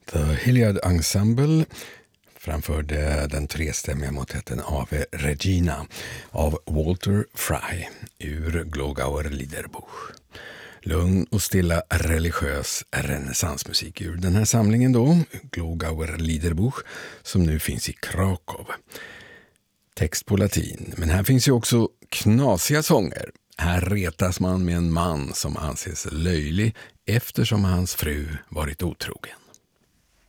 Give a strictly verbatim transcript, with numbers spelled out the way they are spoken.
The Hilliard Ensemble framförde den trestämmiga motetten Ave Regina av Walter Fry ur Glogauer Liederbuch. Lugn och stilla religiös renässansmusik ur den här samlingen då, Glogauer Liederbuch, som nu finns i Krakow. Text på latin, men här finns ju också knasiga sånger. Här retas man med en man som anses löjlig eftersom hans fru varit otrogen.